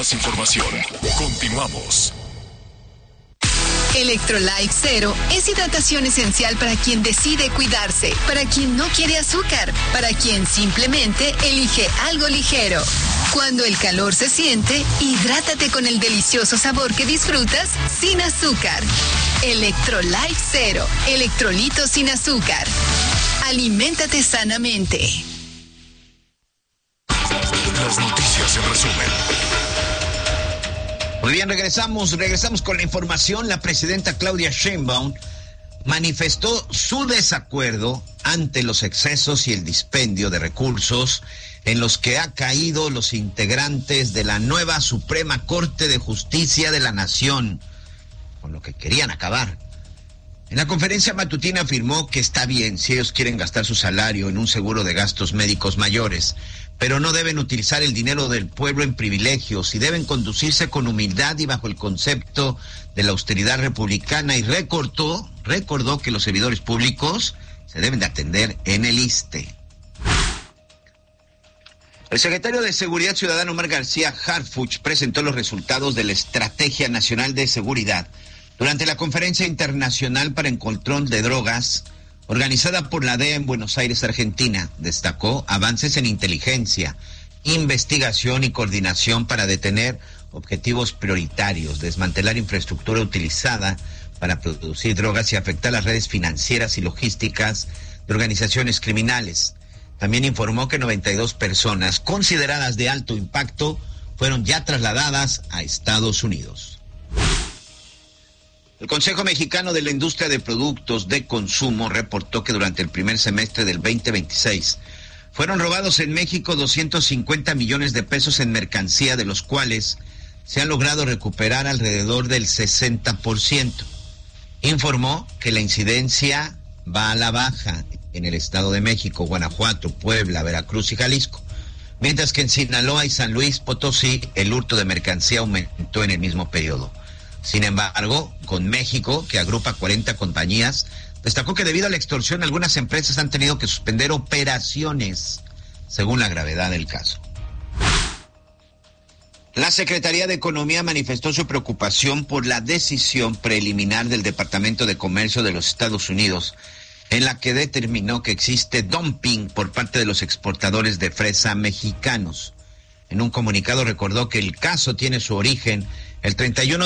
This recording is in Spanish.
más información. Continuamos. Electrolyte Zero es hidratación esencial para quien decide cuidarse, para quien no quiere azúcar, para quien simplemente elige algo ligero. Cuando el calor se siente, hidrátate con el delicioso sabor que disfrutas sin azúcar. Electrolyte Zero, electrolitos sin azúcar. Aliméntate sanamente. Las noticias en resumen. Muy bien, regresamos con la información. La presidenta Claudia Sheinbaum manifestó su desacuerdo ante los excesos y el dispendio de recursos en los que ha caído los integrantes de la nueva Suprema Corte de Justicia de la Nación, con lo que querían acabar. En la conferencia matutina afirmó que está bien si ellos quieren gastar su salario en un seguro de gastos médicos mayores, pero no deben utilizar el dinero del pueblo en privilegios y deben conducirse con humildad y bajo el concepto de la austeridad republicana, y recordó que los servidores públicos se deben de atender en el ISSSTE. El secretario de Seguridad Ciudadana, Omar García Harfuch, presentó los resultados de la Estrategia Nacional de Seguridad durante la Conferencia Internacional para el Control de Drogas, organizada por la DEA en Buenos Aires, Argentina. Destacó avances en inteligencia, investigación y coordinación para detener objetivos prioritarios, desmantelar infraestructura utilizada para producir drogas y afectar las redes financieras y logísticas de organizaciones criminales. También informó que 92 personas consideradas de alto impacto fueron ya trasladadas a Estados Unidos. El Consejo Mexicano de la Industria de Productos de Consumo reportó que durante el primer semestre del 2026 fueron robados en México 250 millones de pesos en mercancía, de los cuales se han logrado recuperar alrededor del 60%. Informó que la incidencia va a la baja en el Estado de México, Guanajuato, Puebla, Veracruz y Jalisco, mientras que en Sinaloa y San Luis Potosí el hurto de mercancía aumentó en el mismo periodo. Sin embargo, con México, que agrupa 40 compañías, destacó que debido a la extorsión algunas empresas han tenido que suspender operaciones, según la gravedad del caso. La Secretaría de Economía manifestó su preocupación por la decisión preliminar del Departamento de Comercio de los Estados Unidos, en la que determinó que existe dumping por parte de los exportadores de fresa mexicanos. En un comunicado recordó que el caso tiene su origen el 31